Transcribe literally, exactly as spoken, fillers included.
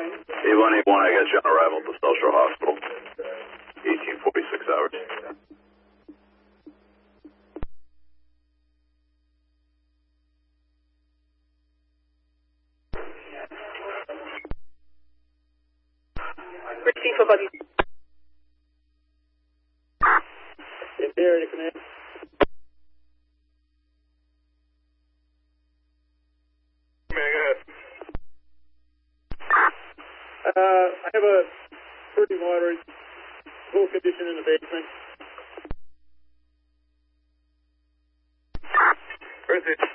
E one, E one, I got you on arrival at the Social Hospital. eighteen forty-six hours. sixteen for buddy. Yes, there, to command. Command, go ahead. Uh, I have a pretty moderate pool condition in the basement. Where's it?